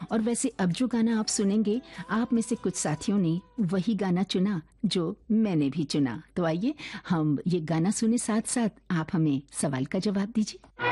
और वैसे अब जो गाना आप सुनेंगे, आप में से कुछ साथियों ने वही गाना चुना जो मैंने भी चुना। तो आइए हम ये गाना सुने, साथ साथ आप हमें सवाल का जवाब दीजिए।